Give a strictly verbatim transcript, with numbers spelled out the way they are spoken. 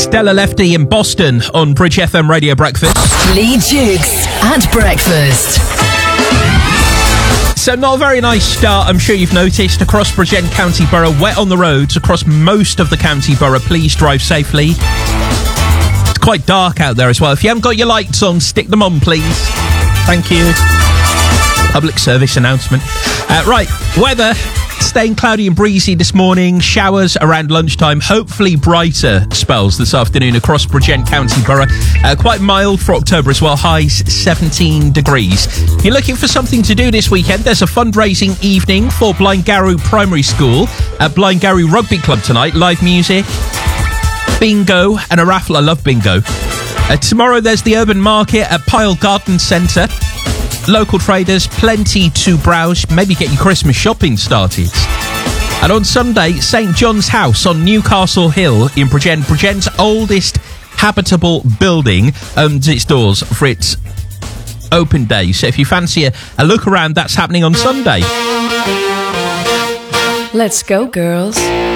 Stella Lefty in Boston on Bridge F M Radio Breakfast. Lee Dukes at breakfast. So not a very nice start, I'm sure you've noticed, across Bridgend County Borough. Wet on the roads across most of the county borough. Please drive safely. It's quite dark out there as well. If you haven't got your lights on, stick them on, please. Thank you. Public service announcement. Uh, right, weather. Staying cloudy and breezy this morning. Showers around lunchtime. Hopefully brighter spells this afternoon across Bridgend County Borough. Uh, quite mild for October as well. Highs seventeen degrees. If you're looking for something to do this weekend, there's a fundraising evening for Blaengarrow Primary School at Blaengarrow Rugby Club tonight. Live music, bingo and a raffle. I love bingo. Uh, tomorrow there's the Urban Market at Pyle Garden Centre. Local traders, plenty to browse, maybe get your Christmas shopping started. And on Sunday, St John's House on Newcastle Hill in Bridgend, Bridgend's oldest habitable building, opens its doors for its open day. So if you fancy a, a look around, that's happening on Sunday. Let's go, girls.